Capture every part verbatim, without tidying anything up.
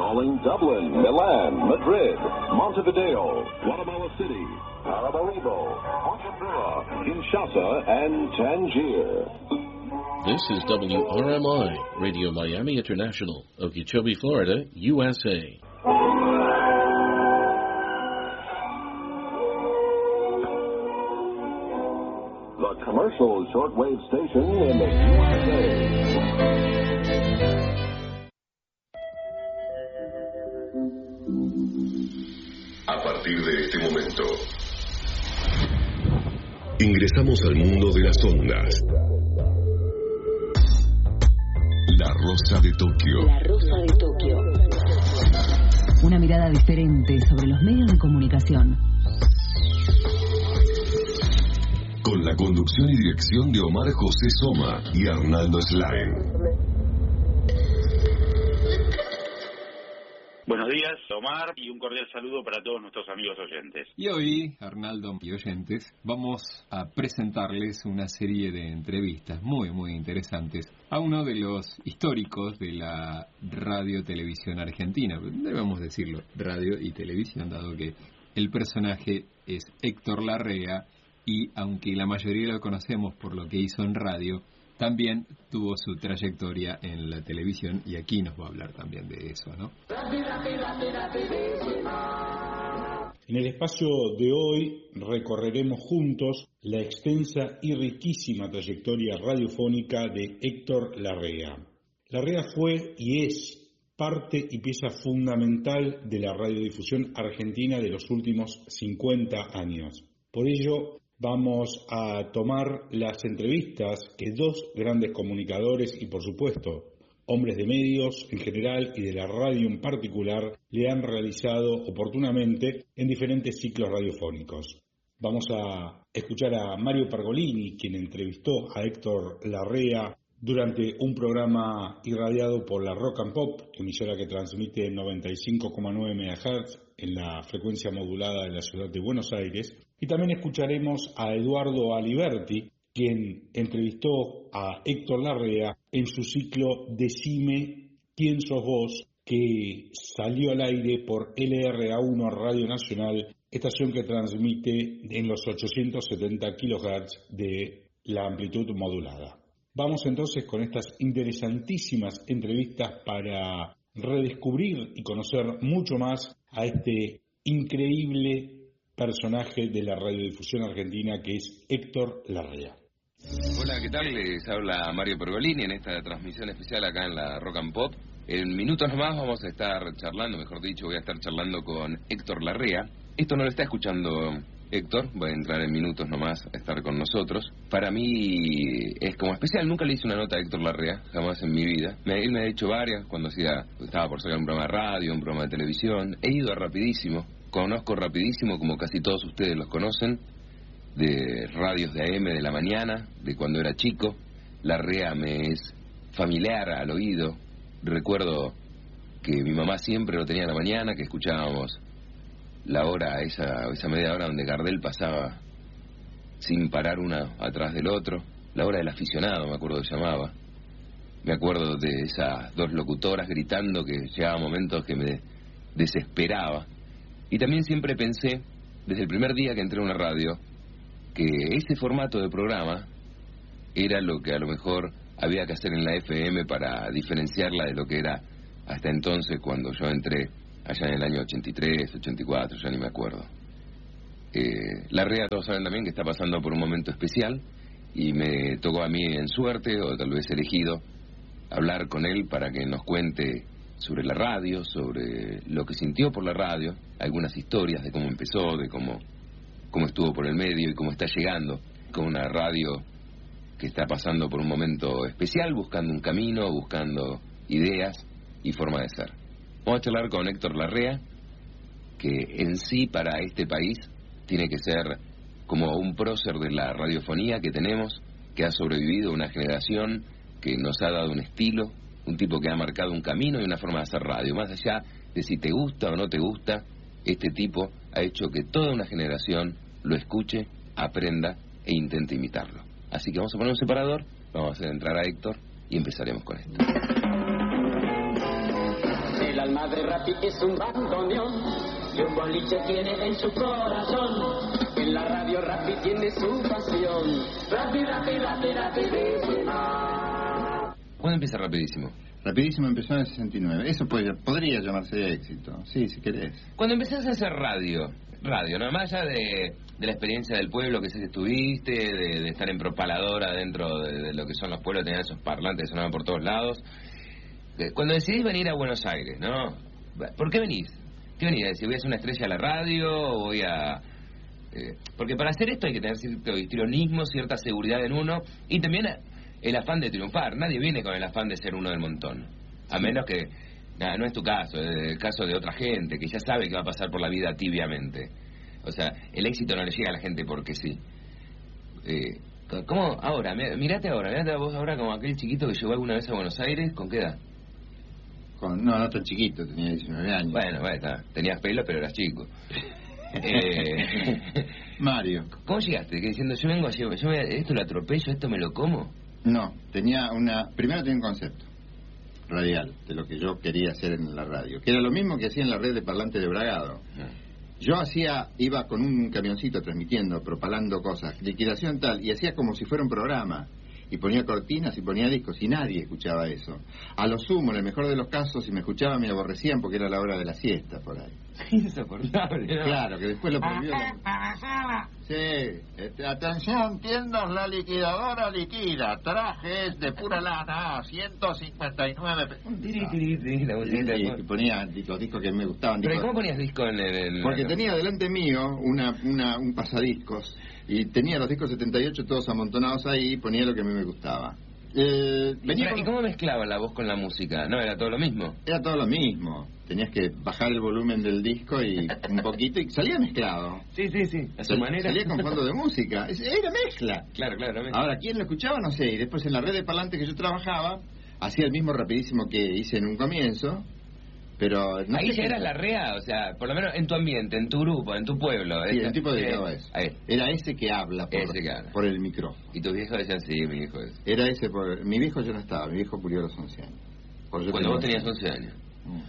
calling Dublin, Milan, Madrid, Montevideo, Guatemala City, Paramaribo, Bujumbura, Kinshasa, and Tangier. This is W R M I, Radio Miami International, Okeechobee, Florida, U S A. The commercial shortwave station in the U S A. A partir de este momento, ingresamos al mundo de las ondas. La Rosa de Tokio. La Rosa de Tokio. Una mirada diferente sobre los medios de comunicación. Con la conducción y dirección de Omar José Soma y Arnaldo Slain. Buenos días, Omar, y un cordial saludo para todos nuestros amigos oyentes. Y hoy, Arnaldo y oyentes, vamos a presentarles una serie de entrevistas muy, muy interesantes a uno de los históricos de la radio-televisión argentina. Debemos decirlo, radio y televisión, dado que el personaje es Héctor Larrea y, aunque la mayoría lo conocemos por lo que hizo en radio, también tuvo su trayectoria en la televisión y aquí nos va a hablar también de eso, ¿no? En el espacio de hoy recorreremos juntos la extensa y riquísima trayectoria radiofónica de Héctor Larrea. Larrea fue y es parte y pieza fundamental de la radiodifusión argentina de los últimos cincuenta años. Por ello, vamos a tomar las entrevistas que dos grandes comunicadores y, por supuesto, hombres de medios en general y de la radio en particular le han realizado oportunamente en diferentes ciclos radiofónicos. Vamos a escuchar a Mario Pergolini, quien entrevistó a Héctor Larrea durante un programa irradiado por la Rock and Pop, emisora que transmite en noventa y cinco coma nueve megahertz en la frecuencia modulada de la ciudad de Buenos Aires. Y también escucharemos a Eduardo Aliberti, quien entrevistó a Héctor Larrea en su ciclo Decime quién sos vos, que salió al aire por L R A uno Radio Nacional, estación que transmite en los ochocientos setenta kilohertz de la amplitud modulada. Vamos entonces con estas interesantísimas entrevistas para redescubrir y conocer mucho más a este increíble personaje de la radiodifusión argentina que es Héctor Larrea. Hola, ¿qué tal? Les habla Mario Pergolini en esta transmisión especial acá en la Rock and Pop. En minutos nomás vamos a estar charlando, mejor dicho, voy a estar charlando con Héctor Larrea. Esto no lo está escuchando Héctor, va a entrar en minutos nomás a estar con nosotros. Para mí es como especial, nunca le hice una nota a Héctor Larrea, jamás en mi vida. Me, él me ha hecho varias cuando hacía, estaba por sacar un programa de radio, un programa de televisión. He ido a Rapidísimo, conozco Rapidísimo como casi todos ustedes los conocen, de radios de A M de la mañana, de cuando era chico. Larrea me es familiar al oído. Recuerdo que mi mamá siempre lo tenía en la mañana, que escuchábamos la hora, esa, esa media hora donde Gardel pasaba sin parar una atrás del otro, la hora del aficionado, me acuerdo que llamaba. Me acuerdo de esas dos locutoras gritando que llegaba momentos que me desesperaba. Y también siempre pensé, desde el primer día que entré a una radio, que ese formato de programa era lo que a lo mejor había que hacer en la F M para diferenciarla de lo que era hasta entonces cuando yo entré allá en el año ochenta y tres, ochenta y cuatro, ya ni me acuerdo. Eh, Larrea, todos saben también que está pasando por un momento especial y me tocó a mí en suerte, o tal vez elegido, hablar con él para que nos cuente sobre la radio, sobre lo que sintió por la radio, algunas historias de cómo empezó, de cómo, cómo estuvo por el medio y cómo está llegando con una radio que está pasando por un momento especial, buscando un camino, buscando ideas y forma de ser. Vamos a charlar con Héctor Larrea, que en sí para este país tiene que ser como un prócer de la radiofonía que tenemos, que ha sobrevivido una generación, que nos ha dado un estilo, un tipo que ha marcado un camino y una forma de hacer radio. Más allá de si te gusta o no te gusta, este tipo ha hecho que toda una generación lo escuche, aprenda e intente imitarlo. Así que vamos a poner un separador, vamos a hacer entrar a Héctor y empezaremos con esto. El alma de Rappi es un bandoneón, y un boliche tiene en su corazón. En la radio Rappi tiene su pasión. Rappi, Rappi, Rappi, rapidísimo. ¿Cuándo empieza Rapidísimo? Rapidísimo empezó en el sesenta y nueve. Eso puede, podría llamarse éxito. Sí, si querés. Cuando empezaste a hacer radio, radio, ¿no? Más allá de, de la experiencia del pueblo que sé que estuviste, de, de estar en propaladora dentro de, de lo que son los pueblos, tenían esos parlantes que sonaban por todos lados. Cuando decidís venir a Buenos Aires, ¿no? ¿Por qué venís? ¿Qué venís? ¿A decir, voy a hacer una estrella a la radio o voy a...? Eh, porque para hacer esto hay que tener cierto histrionismo, cierta seguridad en uno y también el afán de triunfar. Nadie viene con el afán de ser uno del montón. A menos que... Nada, no es tu caso, es el caso de otra gente que ya sabe que va a pasar por la vida tibiamente. O sea, el éxito no le llega a la gente porque sí. Eh, ¿Cómo? Ahora, mirate ahora, mirate a vos ahora como aquel chiquito que llegó alguna vez a Buenos Aires, ¿con qué edad? Con, no, no tan chiquito, tenía diecinueve años. Bueno, bueno, está, tenías pelo pero eras chico. eh, Mario. ¿Cómo llegaste? Que diciendo, yo vengo a yo me, esto lo atropello, esto me lo como. No, tenía una... Primero tenía un concepto radial de lo que yo quería hacer en la radio, que era lo mismo que hacía en la red de parlantes de Bragado. Ah. Yo hacía, iba con un camioncito transmitiendo, propalando cosas, liquidación tal, y hacía como si fuera un programa. Y ponía cortinas y ponía discos y nadie escuchaba eso. A lo sumo, en el mejor de los casos, si me escuchaban me aborrecían porque era la hora de la siesta por ahí. Insoportable, ¿no? Claro, que después lo prohibió la... Sí, este, atención, tiendas, la liquidadora liquida, trajes de pura lana, ciento cincuenta y nueve... Tiri, tiri, tiri, la bolsita. Y, y ponía los discos que me gustaban. ¿Pero discos... cómo ponías disco en el...? Porque tenía delante mío una, una, un pasadiscos y tenía los discos setenta y ocho todos amontonados ahí y ponía lo que a mí me gustaba. Eh, venía ¿Y, con... ¿Y cómo mezclaba la voz con la música? ¿No era todo lo mismo? Era todo lo mismo. Tenías que bajar el volumen del disco y un poquito y salía mezclado. Sí, sí, sí, a su Sal, manera. Salía con fondo de música. Era mezcla. Claro, claro. Mezcla. Ahora, ¿quién lo escuchaba? No sé. Y después en la red de parlantes que yo trabajaba, hacía el mismo Rapidísimo que hice en un comienzo. Pero no ahí sé ya eras la rea, o sea, por lo menos en tu ambiente, en tu grupo, en tu pueblo. Sí, el tipo de eh, eso. Ahí. Era ese que habla por, ese que habla. por el micrófono. Y tus viejos decían, sí, mi hijo es. Era ese por... Mi viejo yo no estaba, mi viejo murió a los once años. Cuando vos tenías once años. Mm.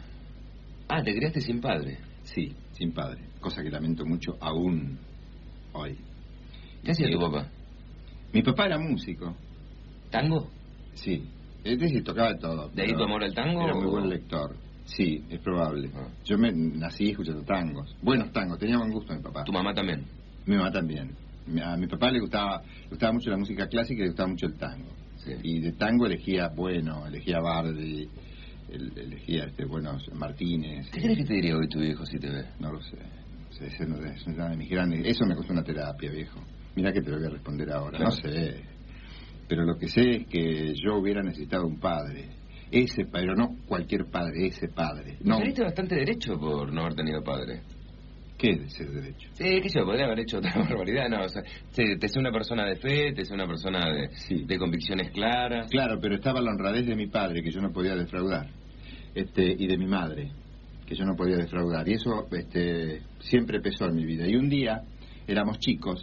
Ah, ¿te criaste sin padre? Sí, sin padre. Cosa que lamento mucho aún hoy. ¿Qué hacía tu papá? Mi papá era músico. ¿Tango? Sí. Es decir, tocaba de todo. ¿De ahí tu amor al tango? Era muy o... buen lector. Sí, es probable. Ah. Yo me nací escuchando tangos. Buenos tangos, tenía buen gusto mi papá. ¿Tu mamá también? Mi mamá también. A mi papá le gustaba le gustaba mucho la música clásica y le gustaba mucho el tango. Sí. Y de tango elegía, bueno, elegía Bardi, elegía, este, bueno, Martínez. ¿Qué crees que te diría hoy tu viejo si te ve? No lo sé. O sea, ese no es una de mis grandes... Eso me costó una terapia, viejo. Mirá que te lo voy a responder ahora. Claro. No sé. Pero lo que sé es que yo hubiera necesitado un padre. Ese, pero no cualquier padre, ese padre. No. Saliste bastante derecho por no haber tenido padre. ¿Qué es ser derecho? Sí, que yo podría haber hecho otra barbaridad, no, o sea, te, te sé una persona de fe, te sé una persona de, sí. de convicciones claras. Claro, pero estaba la honradez de mi padre, que yo no podía defraudar, este, y de mi madre, que yo no podía defraudar, y eso este, siempre pesó en mi vida. Y un día, éramos chicos,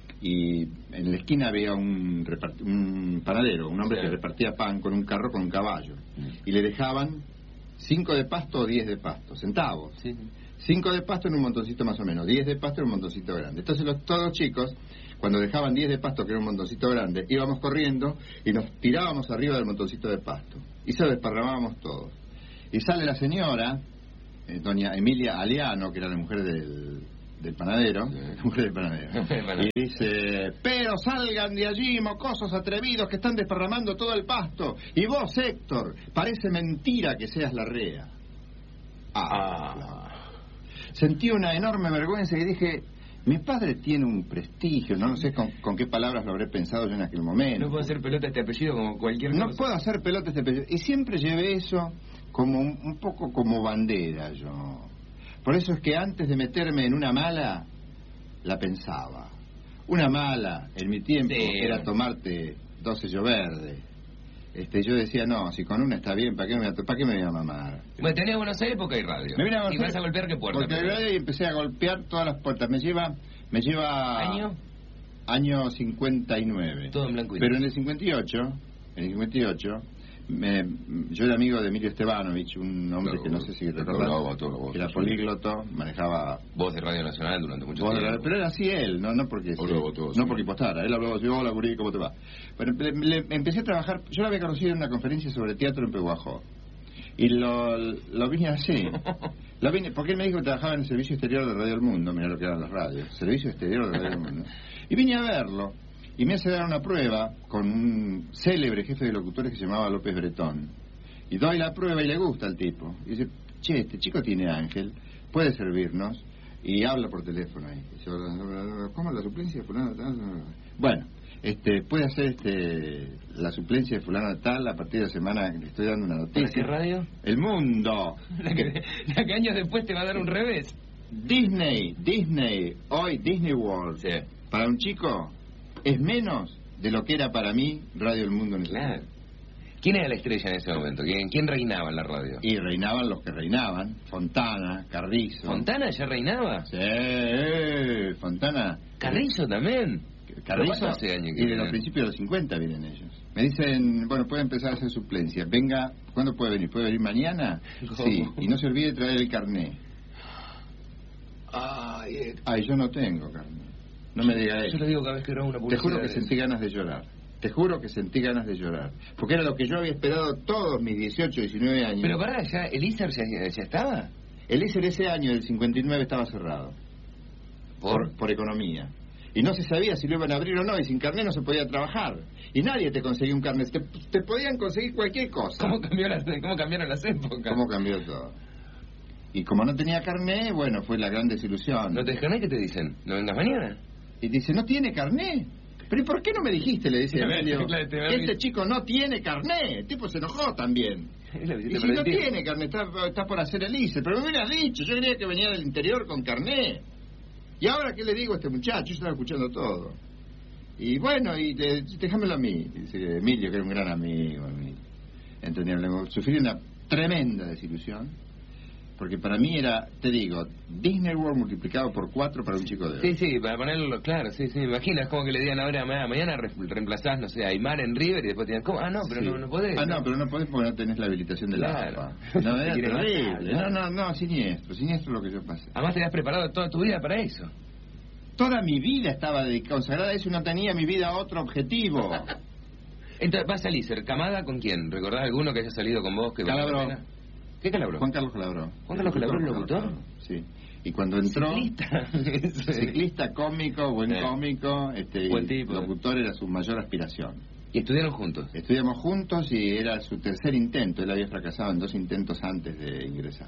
y en la esquina había un, repart- un panadero, un hombre sí. que repartía pan con un carro con un caballo. Sí. Y le dejaban cinco de pasto o diez de pasto, centavos. Sí. Cinco de pasto en un montoncito más o menos, diez de pasto en un montoncito grande. Entonces los, todos los chicos, cuando dejaban diez de pasto, que era un montoncito grande, íbamos corriendo y nos tirábamos arriba del montoncito de pasto. Y se lo desparramábamos todos. Y sale la señora, eh, doña Emilia Aliano, que era la mujer del... del panadero, sí. la mujer del panadero, y dice, pero salgan de allí, mocosos atrevidos que están desparramando todo el pasto, y vos, Héctor, parece mentira que seas la rea. Ah, ah. Sentí una enorme vergüenza y dije, mi padre tiene un prestigio, no, no sé con, con qué palabras lo habré pensado yo en aquel momento. No puedo hacer pelota este apellido como cualquier No cosa. puedo hacer pelota este apellido, y siempre llevé eso como un, un poco como bandera yo. Por eso es que antes de meterme en una mala, la pensaba. Una mala, en mi tiempo, sí. era tomarte dos sello verde. Este, yo decía, no, si con una está bien, ¿para qué me, ¿para qué me voy a mamar? Bueno, tenía Buenos Aires porque hay radio. Me vine a y vas a golpear qué puerta. Porque hay radio y empecé a golpear todas las puertas. Me lleva... Me lleva ¿Año? Año cincuenta y nueve. Todo en blanco y Pero en el cincuenta y ocho, en el cincuenta y ocho... me, yo era amigo de Emilio Estebanovich, un hombre claro, que no sé si recordás, que era polígloto, manejaba voz de Radio Nacional durante mucho tiempo. Radio, pero era así él, no no porque sí, votó, no porque impostara, él hablaba así, hola Gurí, ¿cómo te va? Bueno, le, le, empecé a trabajar, yo lo había conocido en una conferencia sobre teatro en Pehuajó. Y lo, lo vine así. Lo vine, porque él me dijo que trabajaba en el Servicio Exterior de Radio del Mundo, mira lo que eran las radios, Servicio Exterior de Radio del Mundo. Y vine a verlo, y me hace dar una prueba con un célebre jefe de locutores que se llamaba López Bretón. Y doy la prueba y le gusta al tipo. Y dice, che, este chico tiene ángel, puede servirnos. Y habla por teléfono ahí. Dice, ¿cómo la suplencia de fulano? Bueno, este, puede hacer este la suplencia de fulano tal a partir de la semana que le estoy dando una noticia. ¿Para qué radio? El Mundo. La que, la que años después te va a dar un revés. Disney, Disney, hoy Disney World. Sí. Para un chico es menos de lo que era para mí Radio El Mundo en ese claro. momento. ¿Quién era la estrella en ese momento? ¿Quién, ¿Quién reinaba en la radio? Y reinaban los que reinaban. Fontana, Carrizo. ¿Fontana ya reinaba? Sí, eh, Fontana. ¿Carrizo también? Carrizo hace años que y de los principios de los cincuenta vienen ellos. Me dicen, bueno, puede empezar a hacer suplencia. Venga, ¿cuándo puede venir? ¿Puede venir mañana? ¿Cómo? Sí, y no se olvide de traer el carné. Ay, eh. Ay, yo no tengo carné. No me diga eso. Yo le digo cada vez que grabo una publicidad. Te juro que sentí ganas de llorar. Te juro que sentí ganas de llorar. Porque era lo que yo había esperado todos mis dieciocho, diecinueve años. Pero pará, ¿ya el I S E R ya, ya estaba? El I S E R ese año, del cincuenta y nueve, estaba cerrado. ¿Por? Por, por economía. Y no se sabía si lo iban a abrir o no, y sin carnet no se podía trabajar. Y nadie te conseguía un carnet. Te, te podían conseguir cualquier cosa. ¿Cómo, cambió la, ¿Cómo cambiaron las épocas? ¿Cómo cambió todo? Y como no tenía carnet, bueno, fue la gran desilusión. ¿No tenés carnet? ¿Qué te dicen? ¿No vengas mañana? Y dice, ¿no tiene carnet? ¿Pero y por qué no me dijiste? Le dice Emilio, que este chico no tiene carnet. El tipo se enojó también. Y si no tiene carnet, está, está por hacer el I S E R. Pero me hubieras dicho, yo creía que venía del interior con carnet. ¿Y ahora qué le digo a este muchacho? Yo estaba escuchando todo. Y bueno, y de, déjamelo a mí. Dice Emilio, que era un gran amigo. Entendible. Sufrí una tremenda desilusión. Porque para mí era, te digo, Disney World multiplicado por cuatro para un chico de hoy. Sí, sí, para ponerlo claro, sí, sí. Imaginas como que le digan ahora, mañana re reemplazás, no sé, a Aymar en River y después te digan, ¿cómo? Ah, no, pero sí. no, no podés. Ah, no, no, pero no podés porque no tenés la habilitación de la claro. A F A. No, era terrible. No, no, no, siniestro, siniestro lo que yo pasé. Además te has preparado toda tu vida para eso. Toda mi vida estaba consagrada a eso y no tenía mi vida a otro objetivo. Entonces, vas al I S E R, ¿camada con quién? ¿Recordás alguno que haya salido con vos? Que Calabró. ¿Qué Calabró? Juan Carlos Calabró. ¿Juan Carlos Calabró el locutor? Sí. Y cuando entró... Ciclista. Ciclista, cómico, buen sí. cómico, este, buen tipo. Locutor era su mayor aspiración. ¿Y estudiaron juntos? Estudiamos juntos y era su tercer intento. Él había fracasado en dos intentos antes de ingresar.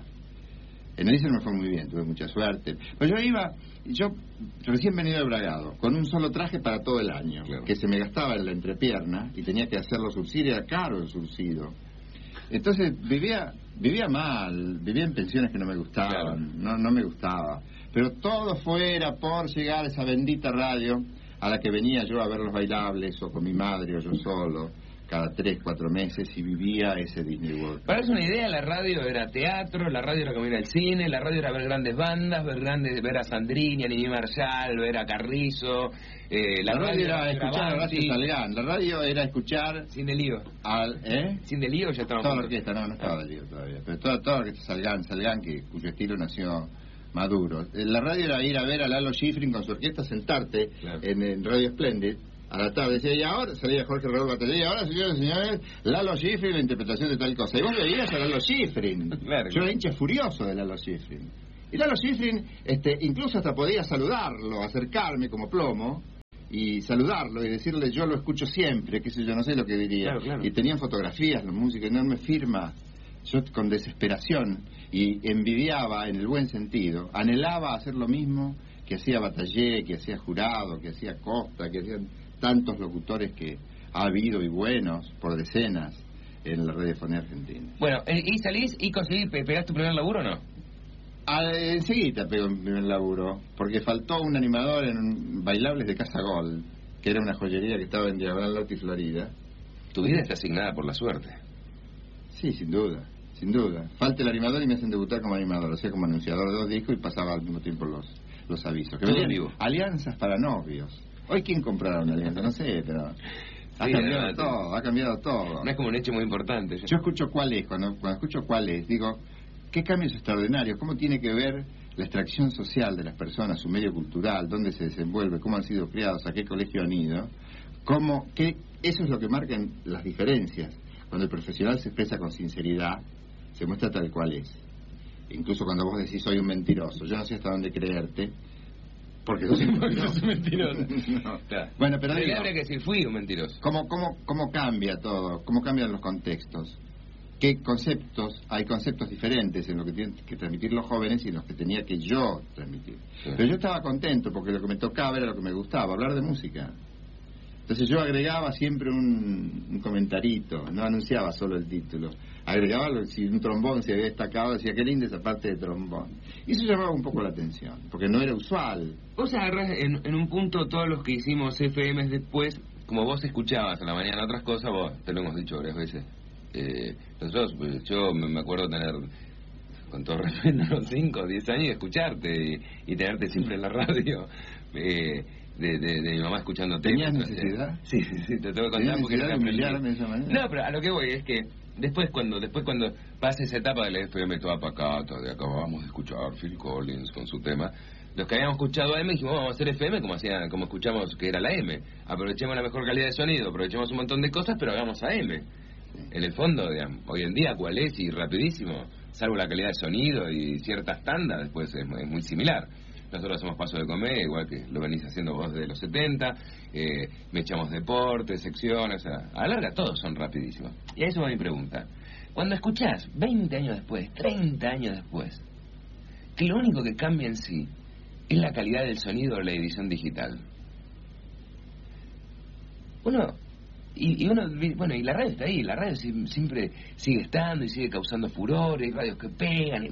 En el I S E R me fue muy bien, tuve mucha suerte. Pero yo iba, yo recién venido de Bragado, con un solo traje para todo el año, claro. que se me gastaba en la entrepierna y tenía que hacerlo surcido, era caro el surcido. Entonces vivía vivía mal, vivía en pensiones que no me gustaban, claro. no no me gustaba. Pero todo fuera por llegar a esa bendita radio a la que venía yo a ver los bailables, o con mi madre, o yo solo, cada tres, cuatro meses, y vivía ese Disney World. Para darse una idea, la radio era teatro, la radio era como ir al cine, la radio era ver grandes bandas, ver grandes ver a Sandrini, a Nini Marshall, ver a Carrizo. Eh, la, la radio, radio era escuchar a Horacio Salgán, la radio era escuchar... Sin Delío. Al, ¿eh? Sin Delío ya estaba... Toda la orquesta, no, no estaba ah. Delío todavía, pero toda, toda la orquesta Salgán, Salgán, que, cuyo estilo nació maduro. La radio era ir a ver a Lalo Schifrin con su orquesta, sentarte claro. en, en Radio Splendid, a la tarde decía, y ahora salía Jorge Raúl Bataller, y ahora, señores y señores, Lalo Schifrin, la interpretación de tal cosa. Y vos veías a Lalo Schifrin. Claro, yo era hincha furioso de Lalo Schifrin. Y Lalo Schifrin, este, incluso hasta podía saludarlo, acercarme como plomo, y saludarlo y decirle, yo lo escucho siempre, qué sé yo, no sé lo que diría. Claro, claro. Y tenían fotografías, los músicos, enorme firma. Yo con desesperación, y envidiaba en el buen sentido, anhelaba hacer lo mismo que hacía Bataller, que hacía Jurado, que hacía Costa, que hacían tantos locutores que ha habido y buenos por decenas en la radiofonía argentina. Bueno, ¿y salís y conseguís, pegás tu primer laburo o no? Ah, enseguida pegó mi primer laburo, porque faltó un animador en Bailables de Casa Gol, que era una joyería que estaba en Diagonal Norte y Florida. Tu vida está asignada por la suerte. Sí, sin duda, sin duda. Falta el animador y me hacen debutar como animador, o sea, como anunciador de dos discos, y pasaba al mismo tiempo los, los avisos. Que venían vivo. Alianzas para novios. Hoy, ¿quién comprará una alianza? No sé, pero... Ha Sí, cambiado además, todo, ha cambiado todo. No es como un hecho muy importante. Yo escucho cuál es, cuando, cuando escucho cuál es, digo, ¿qué cambios extraordinarios? ¿Cómo tiene que ver la extracción social de las personas, su medio cultural, dónde se desenvuelve, cómo han sido criados, a qué colegio han ido? ¿Cómo, qué, eso es lo que marcan las diferencias. Cuando el profesional se expresa con sinceridad, se muestra tal cual es. Incluso cuando vos decís, soy un mentiroso, yo no sé hasta dónde creerte, porque no soy mentiroso. mentiroso. No. Claro. Bueno, pero le digo, habría que decir, fui un mentiroso. ¿cómo, cómo, ¿Cómo cambia todo? ¿Cómo cambian los contextos? ¿Qué conceptos? Hay conceptos diferentes en lo que tienen que transmitir los jóvenes y en los que tenía que yo transmitir. Sí. Pero yo estaba contento porque lo que me tocaba era lo que me gustaba, hablar de música. Entonces yo agregaba siempre un, un comentarito, no anunciaba solo el título. Agregaba lo, si un trombón se había destacado, decía qué linda esa parte de trombón. Y eso llamaba un poco la atención, porque no era usual. Vos agarrás en, en un punto todos los que hicimos F Ms después, como vos escuchabas a la mañana otras cosas, vos, te lo hemos dicho varias veces. Eh, nosotros, pues, yo me acuerdo tener, con todo respeto, unos cinco o diez años y escucharte y, y tenerte siempre en la radio. Eh, De, de, de mi mamá escuchándote. ¿Tenías necesidad? Sí, sí, sí, te tengo que contar porque necesidad de humillarme de esa manera? No, pero a lo que voy es que después cuando después cuando pasa esa etapa del F M toda pacata, de acabamos de escuchar Phil Collins con su tema, los que habíamos escuchado A M dijimos, vamos a hacer F M como hacía, como escuchamos que era la M. Aprovechemos la mejor calidad de sonido, aprovechemos un montón de cosas, pero hagamos A M. En el fondo, digamos, hoy en día, ¿cuál es? Y rapidísimo, salvo la calidad de sonido y ciertas tandas, después es, es muy similar. Nosotros hacemos Paso de Comer, igual que lo venís haciendo vos desde los setenta, eh, me echamos deportes, secciones, a, a la larga todos son rapidísimos. Y a eso va mi pregunta. Cuando escuchás veinte años después, treinta años después, que lo único que cambia en sí es la calidad del sonido o la edición digital. Uno, y, y uno, bueno, y la radio está ahí, la radio siempre sigue estando y sigue causando furor, hay radios que pegan. Y,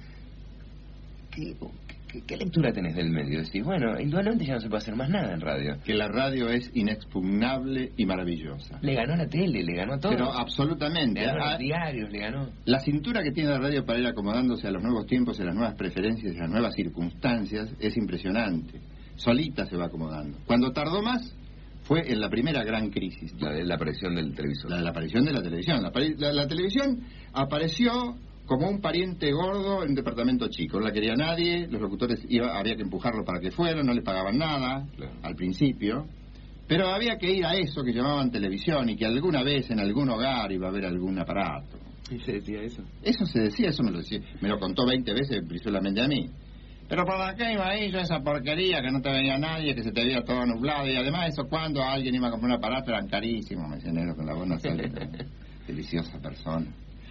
¿qué, qué, ¿Qué lectura tenés del medio? Decís, bueno, indudablemente ya no se puede hacer más nada en radio. Que la radio es inexpugnable y maravillosa. Le ganó a la tele, le ganó a todo. Pero absolutamente. Le ganó a a los diarios, le ganó. La cintura que tiene la radio para ir acomodándose a los nuevos tiempos, a las nuevas preferencias, a las nuevas circunstancias, es impresionante. Solita se va acomodando. Cuando tardó más, fue en la primera gran crisis. La de la aparición del televisor. La de la aparición de la televisión. La, la, la televisión apareció como un pariente gordo en un departamento chico. No la quería nadie, los locutores iba, había que empujarlo para que fueran, no les pagaban nada, claro, al principio. Pero había que ir a eso que llamaban televisión y que alguna vez en algún hogar iba a haber algún aparato. ¿Y se decía eso? Eso se decía, eso me lo decía, me lo contó veinte veces solamente a mí. Pero ¿para qué iba ahí yo esa porquería que no te veía nadie, que se te veía todo nublado? Y además eso, cuando alguien iba a comprar un aparato eran carísimos, me decía negro con la buena salud. Deliciosa persona.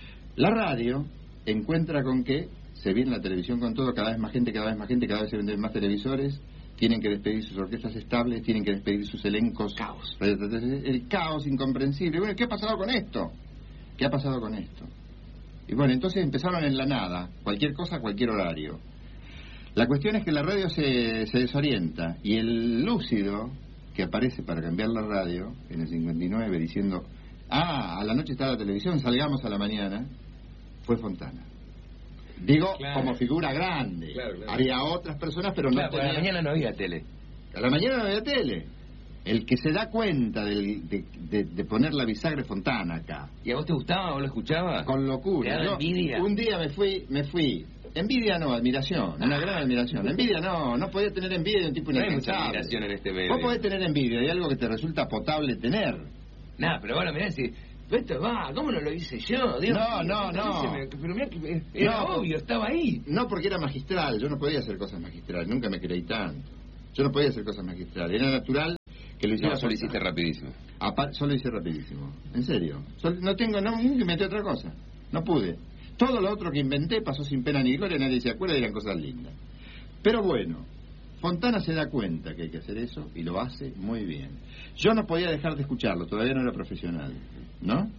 La radio encuentra con que se viene la televisión con todo, cada vez más gente, cada vez más gente, cada vez se venden más televisores, tienen que despedir sus orquestas estables, tienen que despedir sus elencos. Caos. El caos incomprensible. Bueno, ¿qué ha pasado con esto? ¿Qué ha pasado con esto? Y bueno, entonces empezaron en la nada, cualquier cosa, cualquier horario. La cuestión es que la radio se, se desorienta y el lúcido que aparece para cambiar la radio en el cincuenta y nueve diciendo, ah, a la noche está la televisión, salgamos a la mañana, fue Fontana. Digo, claro, como figura grande. Claro, claro. Había otras personas, pero claro, no tenía... A la mañana no había tele. A la mañana no había tele. El que se da cuenta del, de, de, de poner la bisagra Fontana acá. ¿Y a vos te gustaba o lo escuchabas? Con locura. ¿Te daba envidia? Un día me fui, me fui. Envidia no, admiración, una ah. gran admiración. Envidia no, no podés tener envidia de un tipo inalcanzable. No hay mucha admiración en este medio. Vos podés tener envidia de algo que te resulta potable tener. Nah, pero bueno, mirá, si... Esto va, ¿cómo no lo hice yo? Dios no, mío, no, no. Me, pero mirá que era no, obvio, estaba ahí. No, porque era magistral, yo no podía hacer cosas magistrales, nunca me creí tanto. Yo no podía hacer cosas magistrales, era natural que lo hiciera. No, solo hiciste rapidísimo. Apa, solo hice rapidísimo, en serio. Solo, no tengo, no, nunca inventé otra cosa, no pude. Todo lo otro que inventé pasó sin pena ni gloria, nadie se acuerda y eran cosas lindas. Pero bueno, Fontana se da cuenta que hay que hacer eso y lo hace muy bien. Yo no podía dejar de escucharlo, todavía no era profesional, ¿no?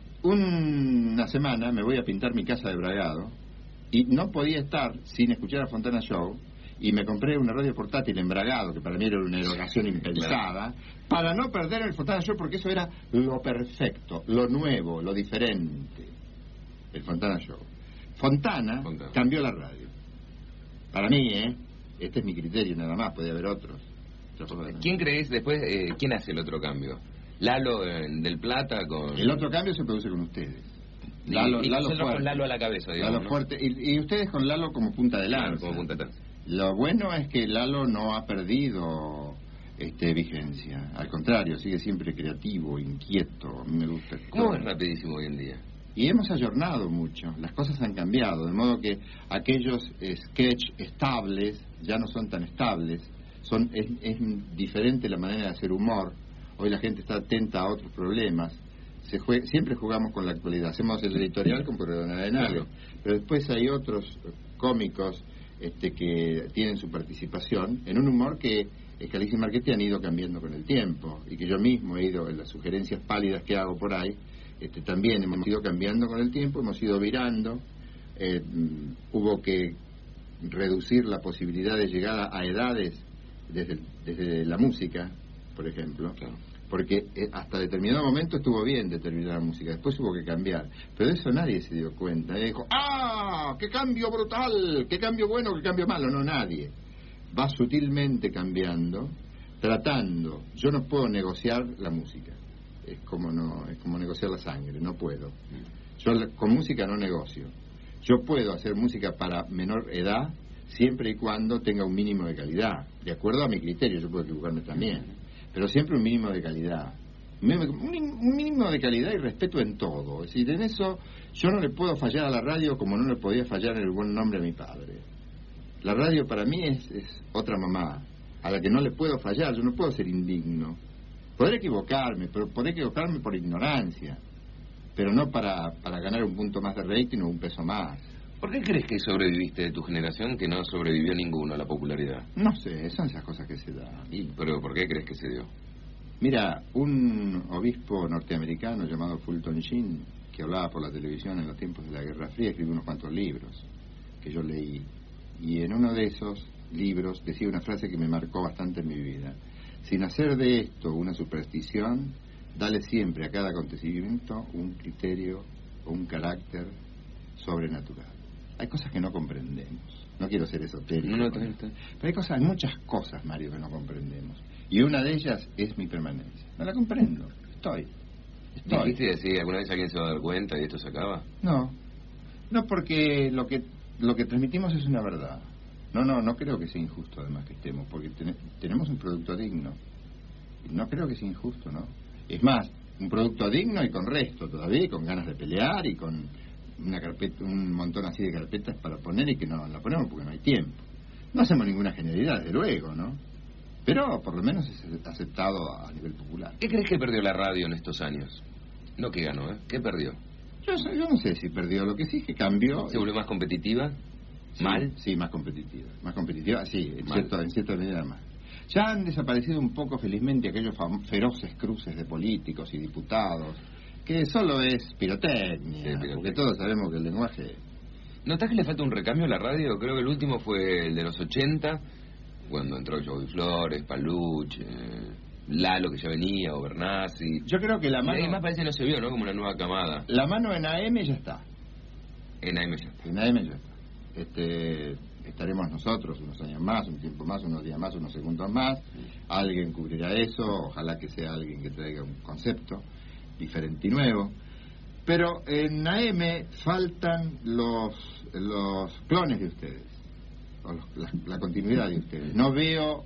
Una semana me voy a pintar mi casa de Bragado y no podía estar sin escuchar a Fontana Show y me compré una radio portátil en Bragado, que para mí era una erogación impensada, para no perder el Fontana Show porque eso era lo perfecto, lo nuevo, lo diferente. El Fontana Show. Fontana, Fontana cambió la radio. Para mí, ¿eh? Este es mi criterio nada más, puede haber otros. ¿Quién crees después, eh, quién hace el otro cambio? Lalo en Del Plata con... El otro cambio se produce con ustedes. Y, Lalo, y Lalo nosotros fuerte. con Lalo a la cabeza, digamos, Lalo ¿no? fuerte. Y, y ustedes con Lalo como punta de lanza. Claro, como punta de lanza. Lo bueno es que Lalo no ha perdido este, vigencia. Al contrario, sigue siempre creativo, inquieto. A mí me gusta. ¿Cómo es Rapidísimo hoy en día? Y hemos ayornado mucho, las cosas han cambiado, de modo que aquellos eh, sketch estables ya no son tan estables, son es, es diferente la manera de hacer humor, hoy la gente está atenta a otros problemas, se jue, siempre jugamos con la actualidad, hacemos el editorial con Perdón Arenal, pero después hay otros cómicos este, que tienen su participación en un humor que Scalisi y Marchetti han ido cambiando con el tiempo, y que yo mismo he ido en las sugerencias pálidas que hago por ahí. Este, también hemos ido cambiando con el tiempo, hemos ido virando, eh, hubo que reducir la posibilidad de llegada a edades desde, desde la música, por ejemplo, claro. Porque eh, hasta determinado momento estuvo bien determinada música, después hubo que cambiar, pero de eso nadie se dio cuenta, nadie dijo, ¡ah! ¡Qué cambio brutal! ¡Qué cambio bueno! ¡Qué cambio malo! No, nadie. Va sutilmente cambiando, tratando, yo no puedo negociar la música. Es como no es como negociar la sangre, no puedo. Yo con música no negocio. Yo puedo hacer música para menor edad siempre y cuando tenga un mínimo de calidad, de acuerdo a mi criterio. Yo puedo equivocarme también, pero siempre un mínimo de calidad, un mínimo de calidad y respeto en todo. Es decir, en eso yo no le puedo fallar a la radio como no le podía fallar en el buen nombre a mi padre. La radio para mí es, es otra mamá a la que no le puedo fallar. Yo no puedo ser indigno. Podré equivocarme, pero podré equivocarme por ignorancia, pero no para, para ganar un punto más de rating o un peso más. ¿Por qué crees que sobreviviste de tu generación que no sobrevivió ninguno a la popularidad? No sé, son esas cosas que se dan. ¿Y, pero por qué crees que se dio? Mira, un obispo norteamericano llamado Fulton Sheen, que hablaba por la televisión en los tiempos de la Guerra Fría, escribió unos cuantos libros que yo leí. Y en uno de esos libros decía una frase que me marcó bastante en mi vida. Sin hacer de esto una superstición, dale siempre a cada acontecimiento un criterio o un carácter sobrenatural. Hay cosas que no comprendemos. No quiero ser esotérico. No, no, no, no. Pero hay cosas, hay muchas cosas, Mario, que no comprendemos. Y una de ellas es mi permanencia. No la comprendo. Estoy. Estoy. ¿Dijiste si alguna vez alguien se va a dar cuenta y esto se acaba? No. No, porque lo que lo que transmitimos es una verdad. No, no, no creo que sea injusto además que estemos, porque ten, tenemos un producto digno. No creo que sea injusto, ¿no? Es más, un producto digno y con resto todavía, y con ganas de pelear y con una carpeta, un montón así de carpetas para poner y que no la ponemos porque no hay tiempo. No hacemos ninguna genialidad, desde luego, ¿no? Pero por lo menos es aceptado a nivel popular. ¿Qué crees que perdió la radio en estos años? No que ganó, ¿eh? ¿Qué perdió? Yo, yo no sé si perdió, lo que sí es que cambió. ¿Se volvió más competitiva? Sí, ¿mal? Sí, más competitiva. Más competitiva, sí, en, Mal. cierto, en cierta medida más. Ya han desaparecido un poco, felizmente, aquellos feroces cruces de políticos y diputados, que solo es pirotecnia, sí, pirotecnia, porque todos sabemos que el lenguaje... ¿Notás que le falta un recambio a la radio? Creo que el último fue el de los ochenta, cuando entró Joey Flores, Paluch, eh, Lalo, que ya venía, o Bernasi. Yo creo que la mano... Y además parece que no se vio, ¿no? Como una nueva camada. La mano en A M ya está. En A M ya está. En A M ya está. Este, estaremos nosotros unos años más, un tiempo más, unos días más, unos segundos más. Alguien cubrirá eso, ojalá que sea alguien que traiga un concepto diferente y nuevo. Pero en A M faltan los los clones de ustedes, o los, la, la continuidad de ustedes. No veo,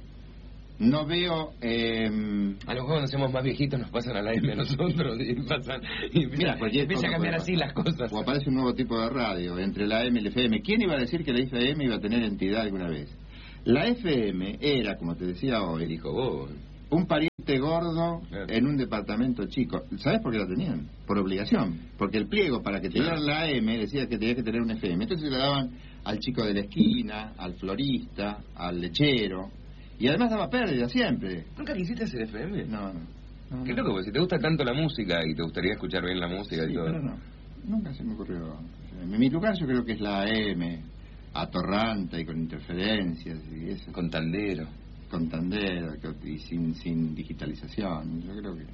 no veo... Eh, a lo mejor cuando seamos más viejitos nos pasan a la A M a nosotros y pasan y mira, empieza a cambiar así las cosas. O aparece un nuevo tipo de radio entre la A M y la F M. ¿Quién iba a decir que la F M iba a tener entidad alguna vez? La F M era, como te decía hoy, dijo vos, un pariente gordo claro. En un departamento chico. ¿Sabes por qué la tenían? Por obligación. Porque el pliego para que te dieran la A M decía que tenías que tener un F M. Entonces se la daban al chico de la esquina, al florista, al lechero. Y además daba pérdida siempre. ¿Nunca quisiste hacer F M? No, no. no Qué no. loco, porque si te gusta tanto la música y te gustaría escuchar bien la música sí, y todo. Pero no, nunca se me ocurrió. En mi lugar yo creo que es la A M, atorranta y con interferencias y eso. Con tandero. Con tandero y sin, sin digitalización. Yo creo que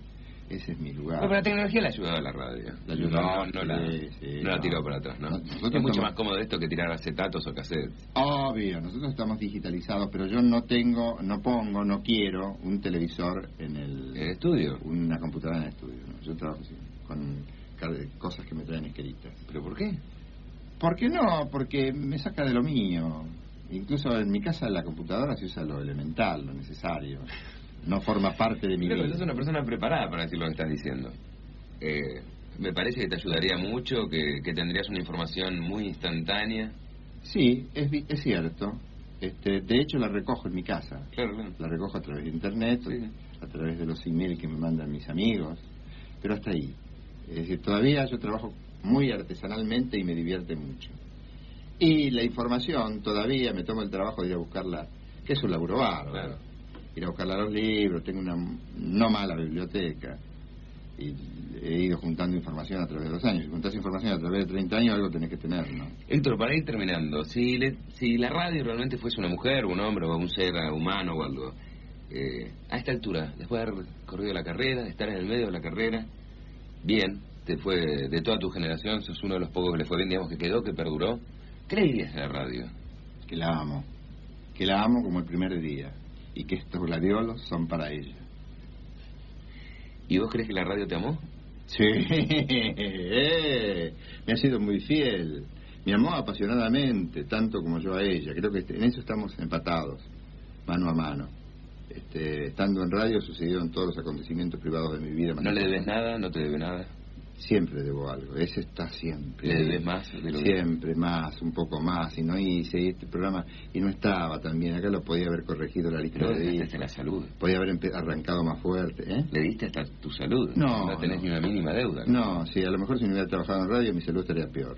Ese es mi lugar. Bueno, pero la tecnología le ha ayudado a la radio. La ayudó, no, no, sí, la, sí, no la no. tiró para atrás, ¿no? Nosotros Es mucho estamos- más cómodo esto que tirar acetatos o cassettes. Obvio, nosotros estamos digitalizados, pero yo no tengo, no pongo, no quiero un televisor en el... ¿En el estudio? Una computadora en el estudio, ¿no? Yo trabajo así, con ca- cosas que me traen escritas. ¿Pero por qué? ¿Por qué no? Porque me saca de lo mío. Incluso en mi casa la computadora se usa lo elemental, lo necesario. No forma parte de mi Pero vida. sos una persona preparada para decir lo que estás diciendo. Eh, me parece que te ayudaría mucho, que, que tendrías una información muy instantánea. Sí, es, vi- es cierto. Este, de hecho, la recojo en mi casa. Claro, claro. La recojo a través de internet, Sí. a través de los emails que me mandan mis amigos, pero hasta ahí. Es decir, todavía yo trabajo muy artesanalmente y me divierte mucho. Y la información, todavía me tomo el trabajo de ir a buscarla, que es un laburo bárbaro. Claro. Ir a buscarla a los libros, tengo una no mala biblioteca. Y he ido juntando información a través de los años. Si juntás información a través de treinta años, algo tenés que tener, ¿no? Héctor, para ir terminando, si, le, si la radio realmente fuese una mujer, un hombre o un ser humano o algo, eh, a esta altura, después de haber corrido la carrera, de estar en el medio de la carrera, bien, te fue de toda tu generación, sos uno de los pocos que le fue bien, digamos, que quedó, que perduró, ¿qué le dirías a la radio? Que la amo. Que la amo como el primer día. Y que estos gladiolos son para ella. ¿Y vos crees que la radio te amó? Sí, eh, me ha sido muy fiel. Me amó apasionadamente, tanto como yo a ella. Creo que en eso estamos empatados, mano a mano. Este, estando en radio sucedieron todos los acontecimientos privados de mi vida. ¿No le debes nada? ¿No te debe nada? Siempre debo algo, ese está siempre. ¿Le debes más de lo que- Siempre más, un poco más. Y no hice este programa y no estaba tan bien. Acá lo podía haber corregido la lista Pero de dejaste días. hasta la salud. Podía haber empe- arrancado más fuerte, ¿eh? Le diste hasta tu salud. No, No tenés no. ni una mínima deuda. No, sí, a lo mejor si no hubiera trabajado en radio mi salud estaría peor.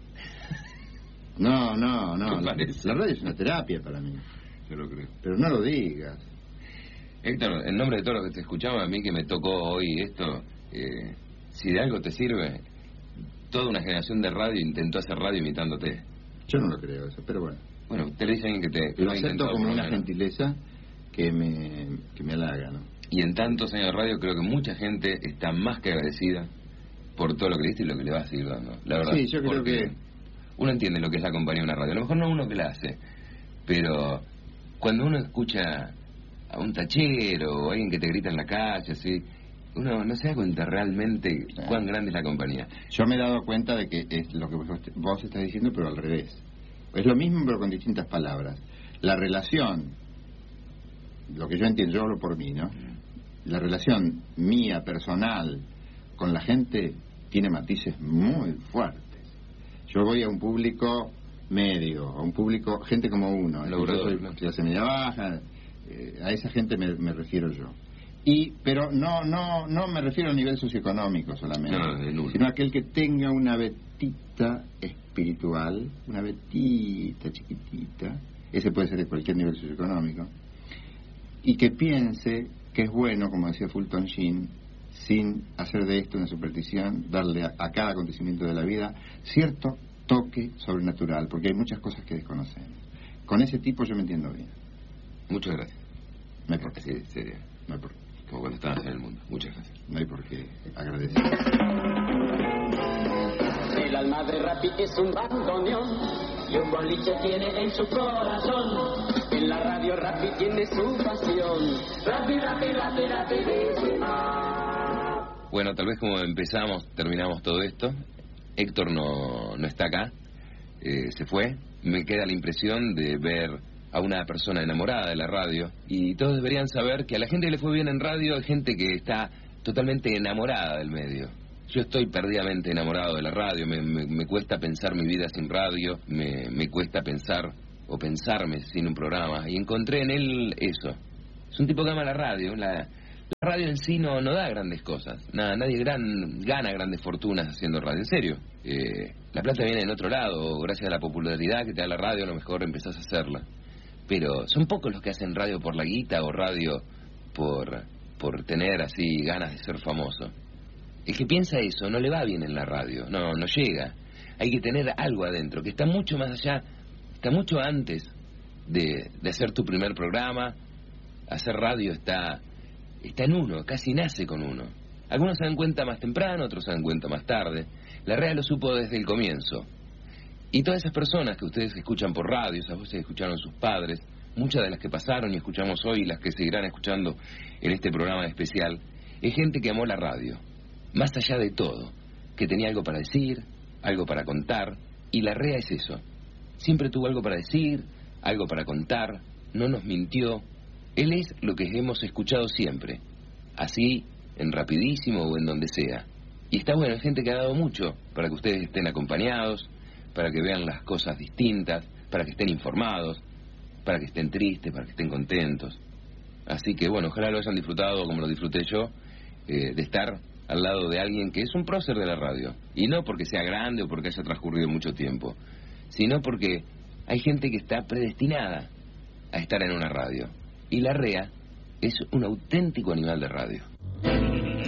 No, no, no. ¿Te La, parece? la radio es una terapia para mí. Yo lo creo. Pero no lo digas. Héctor, en nombre de todos los que te escuchaban, a mí que me tocó hoy esto, eh, si de algo te sirve, toda una generación de radio intentó hacer radio imitándote. Yo no lo creo eso, pero bueno. Bueno, te lo dice alguien que te que Lo ha acepto intentado como por lo una menos. gentileza que me, que me halaga, ¿no? Y en tantos años de radio creo que mucha gente está más que agradecida por todo lo que le diste y lo que le vas a seguir dando. La verdad. Sí, yo creo porque que- uno entiende lo que es la compañía de una radio. A lo mejor no uno que la hace, pero cuando uno escucha a un tachero o a alguien que te grita en la calle, así, uno no se da cuenta realmente cuán grande es la compañía. Yo me he dado cuenta de que es lo que vos, vos estás diciendo, pero al revés. Es lo mismo, pero con distintas palabras. La relación, lo que yo entiendo, yo hablo por mí, ¿no? La relación mía, personal, con la gente, tiene matices muy fuertes. Yo voy a un público medio, a un público, gente como uno. ¿eh? Yo Laburador, soy ¿no? clase media baja, eh, a esa gente me, me refiero yo. Y, pero no, no, no me refiero a nivel socioeconómico solamente, No, de nulo. sino a aquel que tenga una vetita espiritual, una vetita chiquitita, ese puede ser de cualquier nivel socioeconómico, y que piense que es bueno, como decía Fulton Sheen, sin hacer de esto una superstición, darle a, a cada acontecimiento de la vida cierto toque sobrenatural, porque hay muchas cosas que desconocemos. Con ese tipo yo me entiendo bien. Muchas gracias. No hay por qué. Sí, serio. No hay por, Como cuando estabas en el mundo. Muchas gracias. no hay por qué agradecer. El alma de Rappi es un bandoneón y un boliche tiene en su corazón. En la radio Rappi tiene su pasión. Rappi, Rappi, Rappi, rapidísima. Bueno, tal vez como empezamos, terminamos todo esto. Héctor no, no está acá, eh, se fue. Me queda la impresión de ver a una persona enamorada de la radio. Y todos deberían saber que a la gente que le fue bien en radio hay gente que está totalmente enamorada del medio. Yo estoy perdidamente enamorado de la radio, me, me, me cuesta pensar mi vida sin radio, me, me cuesta pensar o pensarme sin un programa. Y encontré en él eso. Es un tipo que ama la radio, la... La radio en sí no, no da grandes cosas. Nada, nadie gran, gana grandes fortunas haciendo radio. En serio. Eh, la plata viene en otro lado. Gracias a la popularidad que te da la radio, a lo mejor empezás a hacerla. Pero son pocos los que hacen radio por la guita o radio por, por tener así ganas de ser famoso. El que piensa eso no le va bien en la radio. No, no llega. Hay que tener algo adentro que está mucho más allá, está mucho antes de, de hacer tu primer programa. Hacer radio está... Está en uno, casi nace con uno. Algunos se dan cuenta más temprano, otros se dan cuenta más tarde. La R E A lo supo desde el comienzo. Y todas esas personas que ustedes escuchan por radio, esas voces que escucharon sus padres, muchas de las que pasaron y escuchamos hoy, y las que seguirán escuchando en este programa especial, es gente que amó la radio, más allá de todo, que tenía algo para decir, algo para contar, y la R E A es eso. Siempre tuvo algo para decir, algo para contar, no nos mintió. Él es lo que hemos escuchado siempre, así, en Rapidísimo o en donde sea. Y está bueno, hay gente que ha dado mucho para que ustedes estén acompañados, para que vean las cosas distintas, para que estén informados, para que estén tristes, para que estén contentos. Así que bueno, ojalá lo hayan disfrutado como lo disfruté yo, eh, de estar al lado de alguien que es un prócer de la radio. Y no porque sea grande o porque haya transcurrido mucho tiempo, sino porque hay gente que está predestinada a estar en una radio. Y la R E A es un auténtico animal de radio.